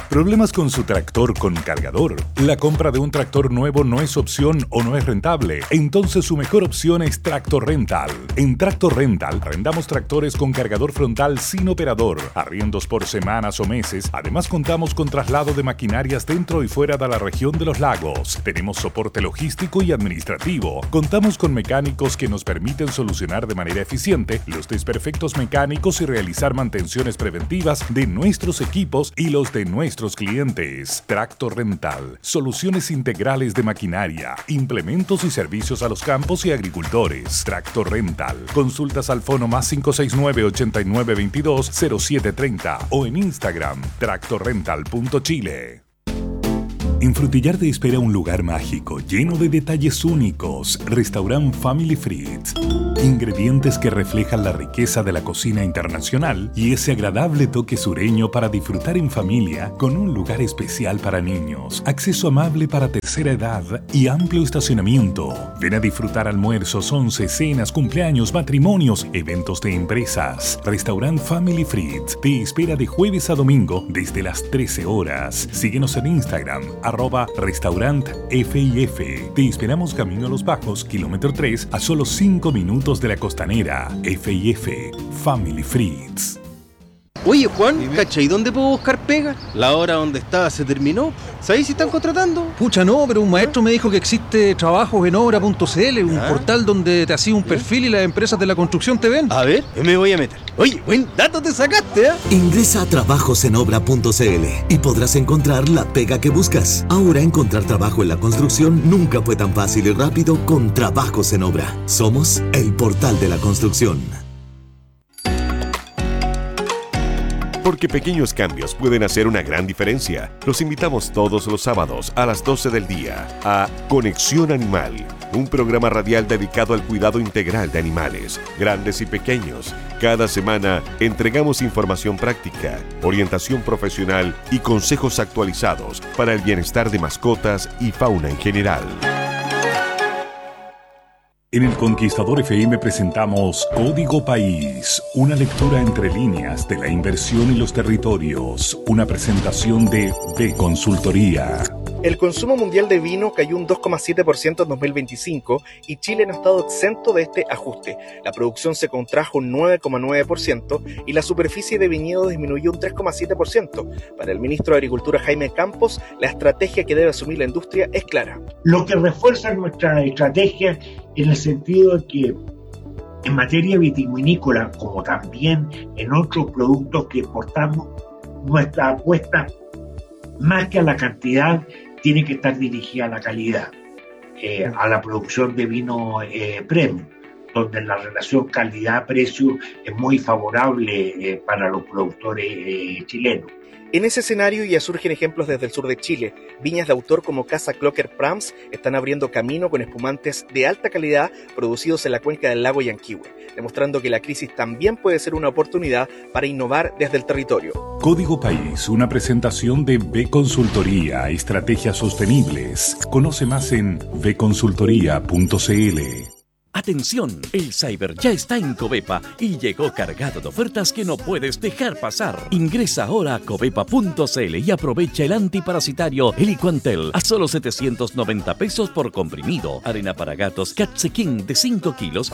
¿Problemas con su tractor con cargador? ¿La compra de un tractor nuevo no es opción o no es rentable? Entonces su mejor opción es Tractor Rental. En Tractor Rental arrendamos tractores con cargador frontal sin operador, arriendos por semanas o meses. Además contamos con traslado de maquinarias dentro y fuera de la región de los lagos. Tenemos soporte logístico y administrativo. Contamos con mecánicos que nos permiten solucionar de manera eficiente los desperfectos mecánicos y realizar mantenciones preventivas de nuestros equipos y los de nuestros clientes. Tractor Rental, soluciones integrales de maquinaria, implementos y servicios a los campos y agricultores. Tractor Rental, consultas al fono más 569-8922-0730 o en Instagram, tractorrental.chile. En Frutillar te espera un lugar mágico, lleno de detalles únicos. Restaurant Family Fritz. Ingredientes que reflejan la riqueza de la cocina internacional y ese agradable toque sureño para disfrutar en familia con un lugar especial para niños, acceso amable para tercera edad y amplio estacionamiento. Ven a disfrutar almuerzos, once, cenas, cumpleaños, matrimonios, eventos de empresas. Restaurant Family Fritz te espera de jueves a domingo desde las 13 horas. Síguenos en Instagram, @restaurantfif. Te esperamos camino a Los Bajos, kilómetro 3, a solo 5 minutos de la Costanera. FIF, Family Fritz. Oye, Juan, ¿cachai? ¿Dónde puedo buscar pega? La hora donde estaba se terminó. ¿Sabéis si están contratando? Pucha, no, pero un maestro me dijo que existe trabajosenobra.cl, un portal donde te hacía un perfil y las empresas de la construcción te ven. A ver, me voy a meter. Oye, buen dato te sacaste, ¿eh? Ingresa a trabajosenobra.cl y podrás encontrar la pega que buscas. Ahora encontrar trabajo en la construcción nunca fue tan fácil y rápido con Trabajos en Obra. Somos el portal de la construcción. Porque pequeños cambios pueden hacer una gran diferencia. Los invitamos todos los sábados a las 12 del día a Conexión Animal, un programa radial dedicado al cuidado integral de animales, grandes y pequeños. Cada semana entregamos información práctica, orientación profesional y consejos actualizados para el bienestar de mascotas y fauna en general. En El Conquistador FM presentamos Código País, una lectura entre líneas de la inversión y los territorios, una presentación de Consultoría. El consumo mundial de vino cayó un 2,7% en 2025 y Chile no ha estado exento de este ajuste. La producción se contrajo un 9,9% y la superficie de viñedo disminuyó un 3,7%. Para el ministro de Agricultura Jaime Campos, la estrategia que debe asumir la industria es clara. Lo que refuerza nuestra estrategia en el sentido de que en materia vitivinícola, como también en otros productos que exportamos, nuestra apuesta, más que a la cantidad, tiene que estar dirigida a la calidad, a la producción de vino premium, donde la relación calidad-precio es muy favorable para los productores chilenos. En ese escenario ya surgen ejemplos desde el sur de Chile. Viñas de autor como Casa Clocker Prams están abriendo camino con espumantes de alta calidad producidos en la cuenca del lago Yanquihue, demostrando que la crisis también puede ser una oportunidad para innovar desde el territorio. Código País, una presentación de Consultoría, estrategias sostenibles. Conoce más en bconsultoría.cl. Atención, el Cyber ya está en Covepa y llegó cargado de ofertas que no puedes dejar pasar. Ingresa ahora a covepa.cl y aprovecha el antiparasitario Heliquantel a solo 790 pesos por comprimido. Arena para gatos Catse King de 5 kilos,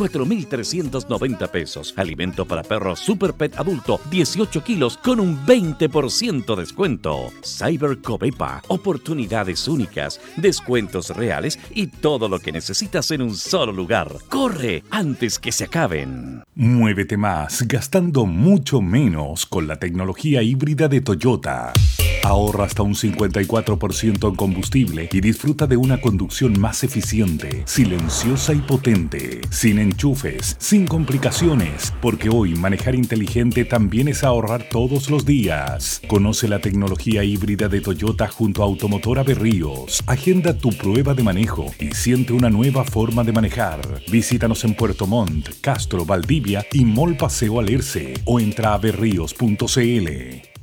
4.390 pesos. Alimento para perros Super Pet adulto, 18 kilos con un 20% descuento. Cyber Covepa, oportunidades únicas, descuentos reales y todo lo que necesitas en un solo lugar. ¡Corre antes que se acaben! Muévete más, gastando mucho menos con la tecnología híbrida de Toyota. Ahorra hasta un 54% en combustible y disfruta de una conducción más eficiente, silenciosa y potente, sin enchufes, sin complicaciones, porque hoy manejar inteligente también es ahorrar todos los días. Conoce la tecnología híbrida de Toyota junto a Automotora Berríos. Agenda tu prueba de manejo y siente una nueva forma de manejar. Visítanos en Puerto Montt, Castro, Valdivia y Mall Paseo Alerce o entra a berríos.cl.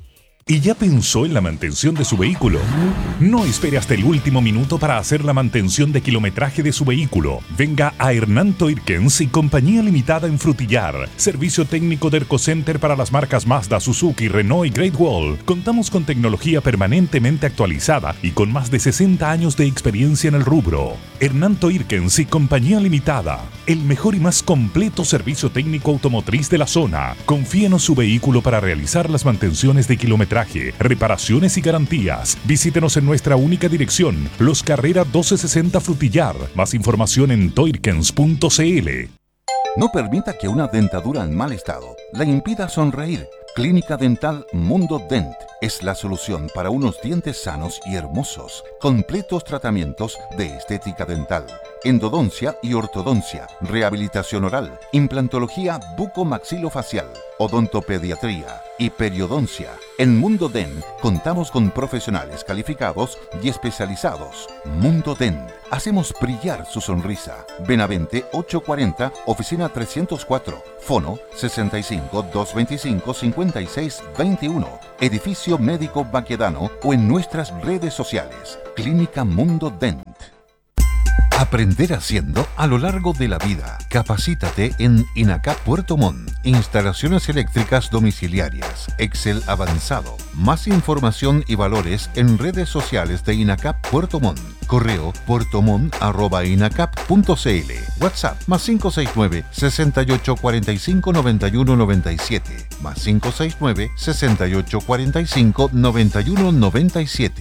¿Y ya pensó en la mantención de su vehículo? No espere hasta el último minuto para hacer la mantención de kilometraje de su vehículo. Venga a Hernán Toirkens y Compañía Limitada en Frutillar. Servicio técnico de Ercocenter para las marcas Mazda, Suzuki, Renault y Great Wall. Contamos con tecnología permanentemente actualizada y con más de 60 años de experiencia en el rubro. Hernán Toirkens y Compañía Limitada. El mejor y más completo servicio técnico automotriz de la zona. Confíenos su vehículo para realizar las mantenciones de kilometraje, reparaciones y garantías. Visítenos en nuestra única dirección, Los Carrera 1260 Frutillar. Más información en toirkens.cl. No permita que una dentadura en mal estado le impida sonreír. Clínica Dental Mundo Dent es la solución para unos dientes sanos y hermosos. Completos tratamientos de estética dental, endodoncia y ortodoncia, rehabilitación oral, implantología bucomaxilofacial, odontopediatría y periodoncia. En Mundo Dent contamos con profesionales calificados y especializados. Mundo Dent. Hacemos brillar su sonrisa. Benavente 840, oficina 304, fono 65 225 56 21, edificio médico Baquedano o en nuestras redes sociales. Clínica Mundo Dent. Aprender haciendo a lo largo de la vida. Capacítate en INACAP Puerto Montt. Instalaciones eléctricas domiciliarias. Excel avanzado. Más información y valores en redes sociales de INACAP Puerto Montt. Correo puertomont@inacap.cl. WhatsApp +569 68 45 91 97 +569 68 45 91 97.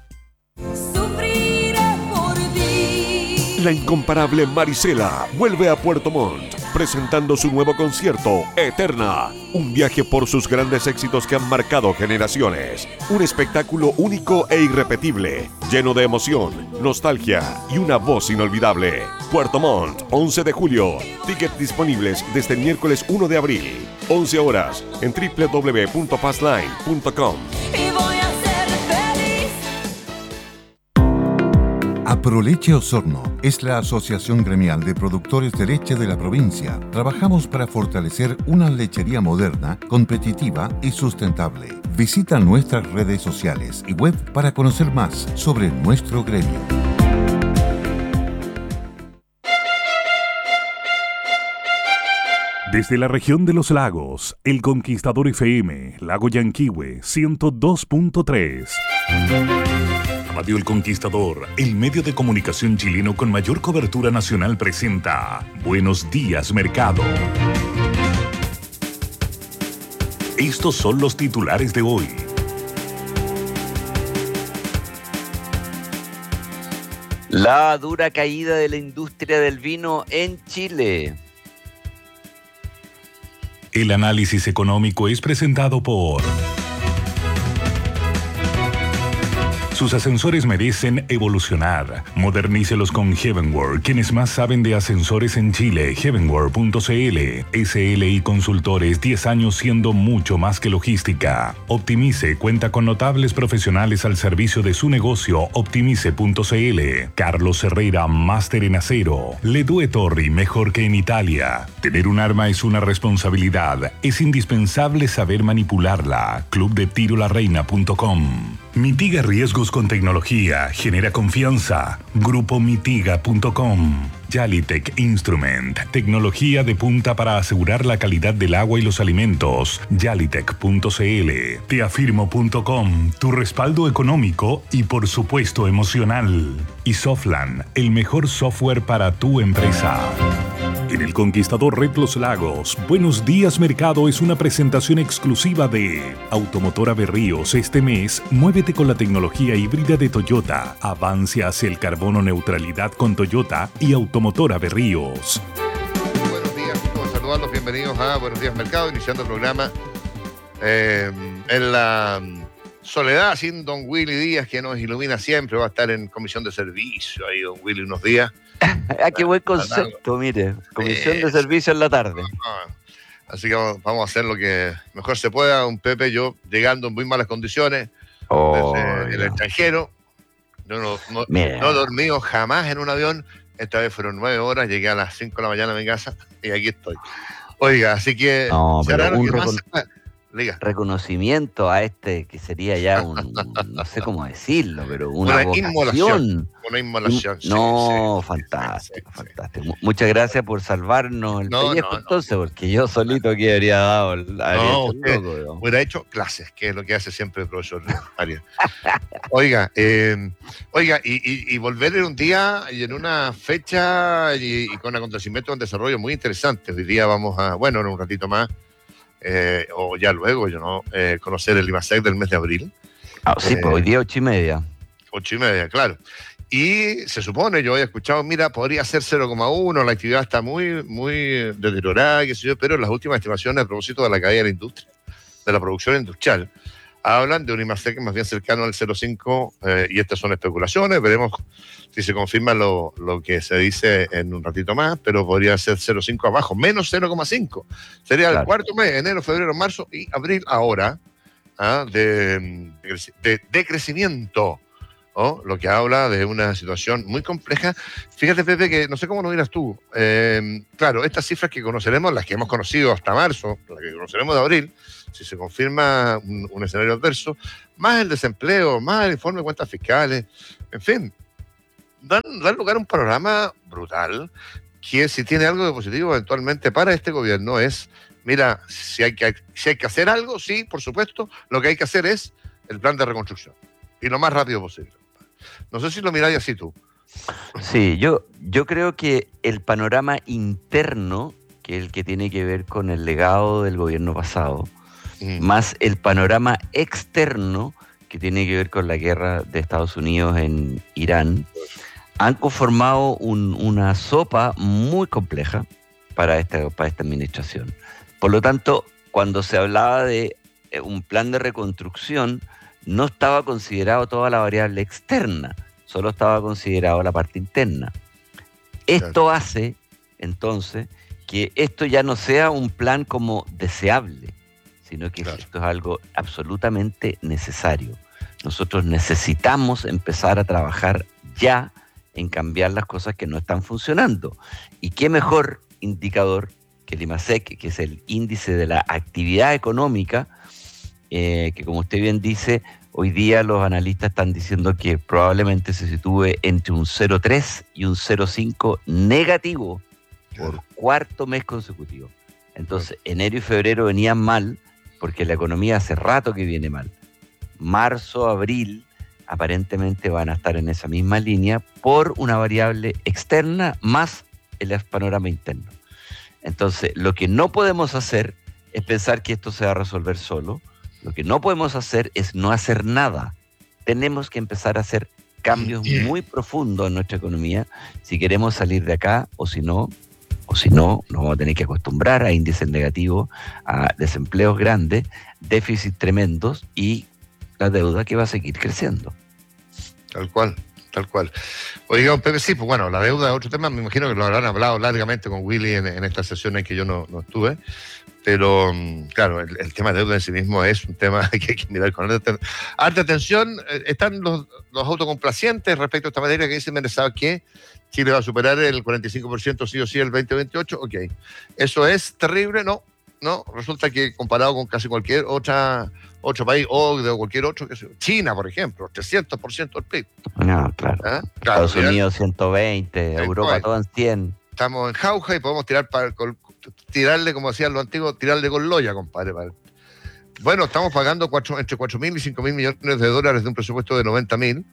La incomparable Marisela vuelve a Puerto Montt, presentando su nuevo concierto, Eterna. Un viaje por sus grandes éxitos que han marcado generaciones. Un espectáculo único e irrepetible, lleno de emoción, nostalgia y una voz inolvidable. Puerto Montt, 11 de julio. Tickets disponibles desde el miércoles 1 de abril. 11 horas en www.passline.com. Aproleche Osorno es la asociación gremial de productores de leche de la provincia. Trabajamos para fortalecer una lechería moderna, competitiva y sustentable. Visita nuestras redes sociales y web para conocer más sobre nuestro gremio. Desde la región de los lagos, El Conquistador FM, Lago Yanquihue, 102.3. Radio El Conquistador, el medio de comunicación chileno con mayor cobertura nacional, presenta Buenos Días Mercado. Estos son los titulares de hoy. La dura caída de la industria del vino en Chile. El análisis económico es presentado por... Sus ascensores merecen evolucionar. Modernícelos con Heavenworld, quienes más saben de ascensores en Chile. Heavenworld.cl. SLI Consultores, 10 años siendo mucho más que logística. Optimice cuenta con notables profesionales al servicio de su negocio. Optimice.cl. Carlos Herrera, máster en acero. Le Due Torri, mejor que en Italia. Tener un arma es una responsabilidad. Es indispensable saber manipularla. Clubdetirolareina.com. Mitiga riesgos con tecnología, genera confianza. Grupomitiga.com. Yalitech Instrument, tecnología de punta para asegurar la calidad del agua y los alimentos. Yalitech.cl. Teafirmo.com, tu respaldo económico y por supuesto emocional. Y Softland, el mejor software para tu empresa. En El Conquistador Red Los Lagos, Buenos Días Mercado es una presentación exclusiva de Automotora Berríos. Este mes, muévete con la tecnología híbrida de Toyota. Avance hacia el carbono neutralidad con Toyota y Automotora Berríos. Buenos días, saludarlos, bienvenidos a Buenos Días Mercado, iniciando el programa en la soledad, sin don Willy Díaz, que nos ilumina siempre. Va a estar en comisión de servicio ahí don Willy unos días. Qué buen concepto, mire. Comisión de servicio en la tarde. Así que vamos a hacer lo que mejor se pueda. Un Pepe, yo llegando en muy malas condiciones desde el extranjero. No he dormido jamás en un avión. Esta vez fueron 9 horas. Llegué a las 5 de la mañana a mi casa y aquí estoy. Oiga, así que reconocimiento a este que sería ya no sé cómo decirlo, pero una inmolación. Una inmolación. Fantástico. Muchas gracias por salvarnos el pellejo, entonces, porque yo solito aquí habría dado hubiera hecho clases, que es lo que hace siempre el profesor Arias. Oiga, y volver en un día y en una fecha y con acontecimientos en desarrollo muy interesantes. Hoy día vamos a, en un ratito más, o ya luego, conocer el IMASEC del mes de abril. Sí, pues hoy día 8:30. 8:30, claro. Y se supone, yo he escuchado, podría ser 0,1, la actividad está muy, muy deteriorada, qué sé yo, pero las últimas estimaciones a propósito de la caída de la industria, de la producción industrial, hablan de un IMASEC más bien cercano al 0,5, y estas son especulaciones, veremos si se confirma lo que se dice en un ratito más, pero podría ser 0,5 abajo, menos 0,5. Sería el cuarto mes, enero, febrero, marzo y abril ahora, de crecimiento. Lo que habla de una situación muy compleja. Fíjate, Pepe, que no sé cómo lo miras tú. Claro, estas cifras que conoceremos, las que hemos conocido hasta marzo, las que conoceremos de abril, si se confirma un escenario adverso, más el desempleo, más el informe de cuentas fiscales, en fin, dan lugar a un panorama brutal que, si tiene algo de positivo eventualmente para este gobierno, es, si hay que hacer algo, sí, por supuesto, lo que hay que hacer es el plan de reconstrucción, y lo más rápido posible. No sé si lo miráis así tú. Sí, yo creo que el panorama interno, que es el que tiene que ver con el legado del gobierno pasado, más el panorama externo, que tiene que ver con la guerra de Estados Unidos en Irán, han conformado una sopa muy compleja para esta administración. Por lo tanto, cuando se hablaba de un plan de reconstrucción, no estaba considerado toda la variable externa, solo estaba considerado la parte interna. Esto hace, entonces, que esto ya no sea un plan como deseable, sino que esto es algo absolutamente necesario. Nosotros necesitamos empezar a trabajar ya en cambiar las cosas que no están funcionando. ¿Y qué mejor indicador que el IMASEC, que es el índice de la actividad económica, que, como usted bien dice, hoy día los analistas están diciendo que probablemente se sitúe entre un 0,3 y un 0,5 negativo por cuarto mes consecutivo. Entonces, enero y febrero venían mal porque la economía hace rato que viene mal. Marzo, abril, aparentemente van a estar en esa misma línea por una variable externa más el panorama interno. Entonces, lo que no podemos hacer es pensar que esto se va a resolver solo. Lo que no podemos hacer es no hacer nada. Tenemos que empezar a hacer cambios muy profundos en nuestra economía si queremos salir de acá, o si no, nos vamos a tener que acostumbrar a índices negativos, a desempleos grandes, déficits tremendos y la deuda que va a seguir creciendo. Tal cual. Oiga, Pepe, sí, pues bueno, la deuda es otro tema, me imagino que lo habrán hablado largamente con Willy en estas sesiones en que yo no estuve. Pero, claro, el tema de deuda en sí mismo es un tema que hay que mirar con alta atención. Están los autocomplacientes respecto a esta materia que dicen, ¿sabes qué? Chile va a superar el 45% sí o sí el 2028. Ok. ¿Eso es terrible? No. Resulta que comparado con casi cualquier otro país o de cualquier otro, China, por ejemplo, 300% del PIB. No, claro. Estados Unidos 120, Europa todo en 100. Estamos en jauja y podemos tirarle, como decían los antiguos, tirarle con loya, compadre. Bueno, estamos pagando entre 4.000 y 5.000 millones de dólares de un presupuesto de 90.000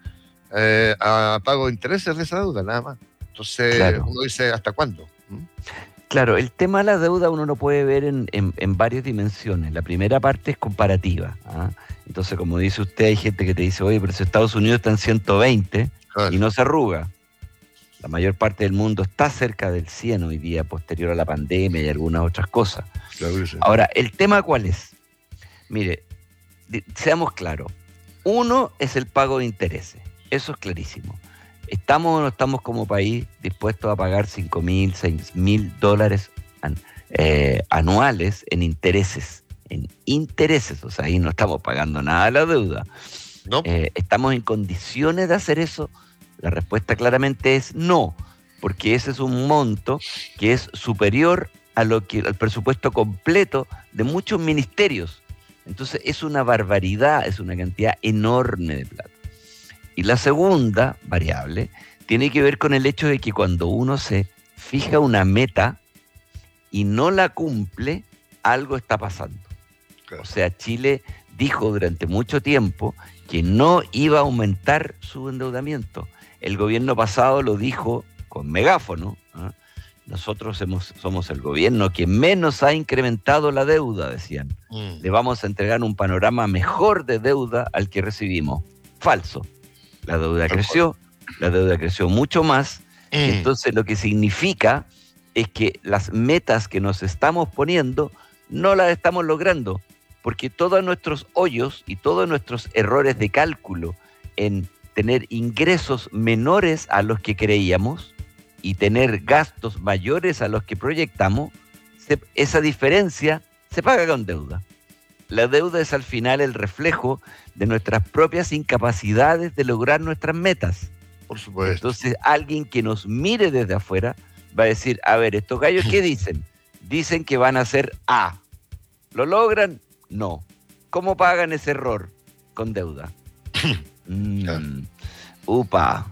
a pago de intereses de esa deuda, nada más. Entonces, uno dice, ¿hasta cuándo? Claro, el tema de la deuda uno lo puede ver en varias dimensiones. La primera parte es comparativa. Entonces, como dice usted, hay gente que te dice, oye, pero si Estados Unidos está en 120 y no se arruga. La mayor parte del mundo está cerca del 100 hoy día, posterior a la pandemia y algunas otras cosas. Claro, sí. Ahora, ¿el tema cuál es? Mire, seamos claros. Uno es el pago de intereses. Eso es clarísimo. ¿Estamos o no estamos como país dispuestos a pagar $5.000, $6.000 anuales en intereses? O sea, ahí no estamos pagando nada de la deuda. No. ¿Estamos en condiciones de hacer eso? La respuesta claramente es no, porque ese es un monto que es superior a al presupuesto completo de muchos ministerios Entonces es una barbaridad, es una cantidad enorme de plata. Y la segunda variable tiene que ver con el hecho de que cuando uno se fija una meta y no la cumple, algo está pasando. O sea, Chile dijo durante mucho tiempo que no iba a aumentar su endeudamiento. El gobierno pasado lo dijo con megáfono, ¿eh? Nosotros somos el gobierno que menos ha incrementado la deuda, decían. Le vamos a entregar un panorama mejor de deuda al que recibimos. Falso. La deuda creció mucho más. Entonces lo que significa es que las metas que nos estamos poniendo no las estamos logrando, porque todos nuestros hoyos y todos nuestros errores de cálculo en tener ingresos menores a los que creíamos y tener gastos mayores a los que proyectamos, esa diferencia se paga con deuda. La deuda es al final el reflejo de nuestras propias incapacidades de lograr nuestras metas. Por supuesto. Entonces, alguien que nos mire desde afuera va a decir, a ver, ¿estos gallos qué dicen? Dicen que van a hacer A. ¿Lo logran? No. ¿Cómo pagan ese error? Con deuda. Upa.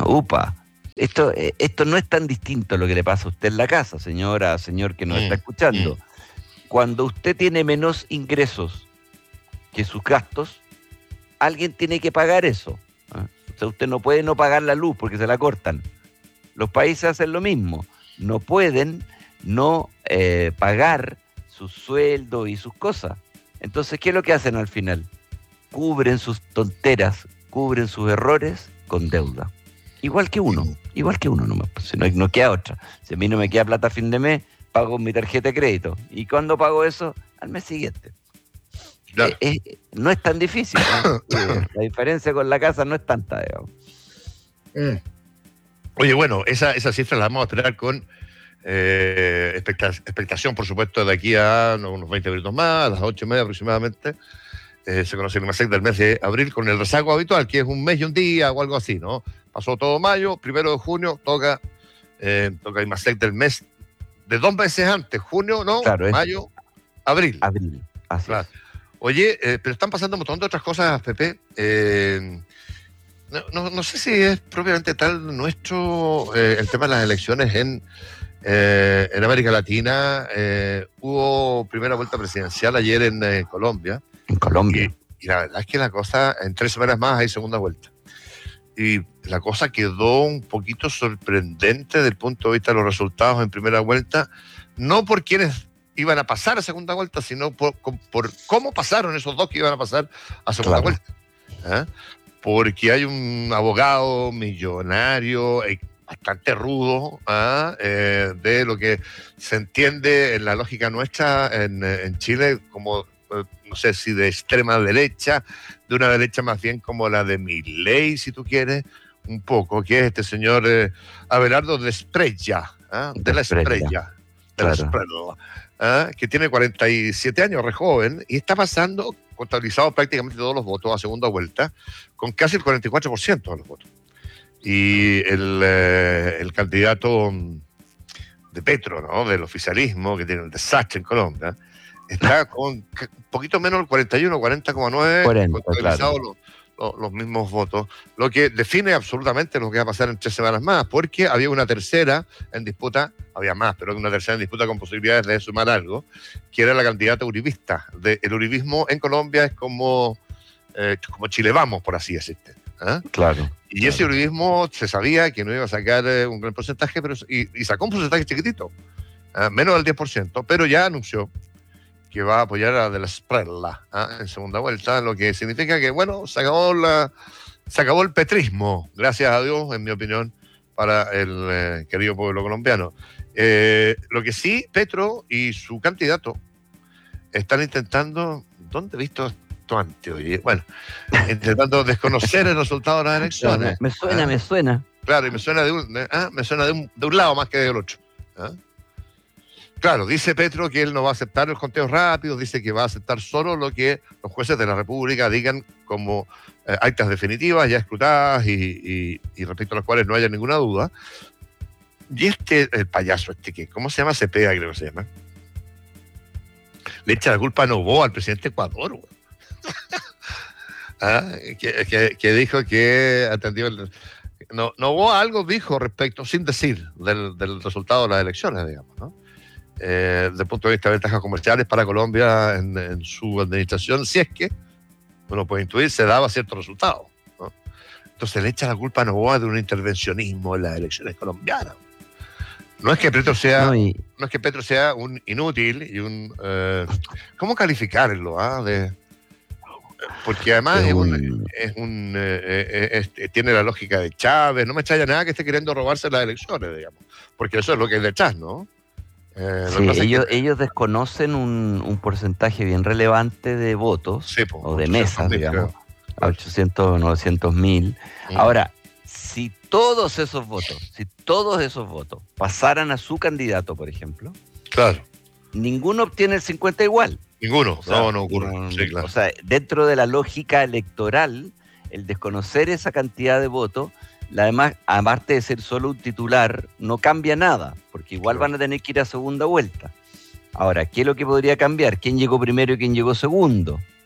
Esto no es tan distinto a lo que le pasa a usted en la casa, señora, señor que nos está escuchando. Cuando usted tiene menos ingresos que sus gastos, alguien tiene que pagar eso. O sea, usted no puede no pagar la luz porque se la cortan. Los países hacen lo mismo. No pueden no pagar sus sueldos y sus cosas. Entonces, ¿qué es lo que hacen al final? Cubren sus tonteras, cubren sus errores con deuda. Igual que uno nomás, si no queda otra. Si a mí no me queda plata a fin de mes, pago mi tarjeta de crédito. ¿Y cuándo pago eso? Al mes siguiente. Claro. No es tan difícil, ¿no? La diferencia con la casa no es tanta, digamos. Oye, bueno, esa cifra la vamos a esperar con expectación, por supuesto, de aquí a unos 20 minutos más, a las 8:30 aproximadamente. Se conoce el IMASEC del mes de abril con el rezago habitual, que es un mes y un día o algo así, ¿no? Pasó todo mayo, 1 de junio, toca IMASEC del mes de 2 meses antes, junio, ¿no? Claro, mayo, abril. Abril, así claro. Oye, pero están pasando un montón de otras cosas, Pepe. No sé si es propiamente tal nuestro el tema de las elecciones en América Latina. Hubo primera vuelta presidencial ayer en Colombia. En Colombia. Y la verdad es que la cosa, en 3 semanas más hay segunda vuelta. Y la cosa quedó un poquito sorprendente desde el punto de vista de los resultados en primera vuelta, no por quienes iban a pasar a segunda vuelta, sino por cómo pasaron esos dos que iban a pasar a segunda vuelta. Porque hay un abogado millonario, bastante rudo, de lo que se entiende en la lógica nuestra en Chile como, no sé si de extrema derecha, de una derecha más bien como la de Milei, si tú quieres, un poco, que es este señor Abelardo de Esprella, de la Esprella, que tiene 47 años, re joven, y está pasando, contabilizado prácticamente todos los votos a segunda vuelta, con casi el 44% de los votos. Y el candidato de Petro, ¿no? Del oficialismo, que tiene un desastre en Colombia, está con un poquito menos del 41, 40,9, contabilizados los mismos votos, lo que define absolutamente lo que va a pasar en 3 semanas más, porque había una tercera en disputa, había más, pero una tercera en disputa con posibilidades de sumar algo, que era la candidata uribista. El uribismo en Colombia es como Chile Vamos, por así decirte. Claro. Y ese uribismo se sabía que no iba a sacar un gran porcentaje, pero y sacó un porcentaje chiquitito, menos del 10%, pero ya anunció que va a apoyar a De la Esprella en segunda vuelta, lo que significa que, bueno, se acabó el petrismo, gracias a Dios, en mi opinión, para el querido pueblo colombiano. Lo que sí, Petro y su candidato están intentando, ¿dónde he visto esto antes? Oye? Bueno, intentando desconocer el resultado de las elecciones. Me suena. Claro, y me suena de un lado más que del otro. Claro, dice Petro que él no va a aceptar los conteos rápidos, dice que va a aceptar solo lo que los jueces de la República digan como actas definitivas, ya escrutadas y respecto a las cuales no haya ninguna duda. Y el payaso ¿cómo se llama? Cepeda, creo que se llama. le echa la culpa a Noboa, al presidente de Ecuador, güey. Que dijo que atendió Noboa algo dijo respecto, sin decir, del resultado de las elecciones, digamos, ¿no? Desde el punto de vista de ventajas comerciales para Colombia en su administración, si es que uno puede intuir, se daba cierto resultado, ¿no? Entonces le echa la culpa a Noboa de un intervencionismo en las elecciones colombianas. No es que Petro sea, no es que Petro sea un inútil y un ¿cómo calificarlo? Porque además tiene la lógica de Chávez. No me extraña nada que esté queriendo robarse las elecciones, digamos, porque eso es lo que hay detrás, ¿no? Ellos desconocen un porcentaje bien relevante de votos, o de mesas, digamos, a 800 o 900 mil. Ahora, si todos esos votos pasaran a su candidato, por ejemplo, claro, ninguno obtiene el 50 igual. Ninguno, o sea, no ocurre. Sí, claro. O sea, dentro de la lógica electoral, el desconocer esa cantidad de votos, además, aparte de ser solo un titular, no cambia nada, porque igual van a tener que ir a segunda vuelta. Ahora, ¿qué es lo que podría cambiar? ¿Quién llegó primero y quién llegó segundo?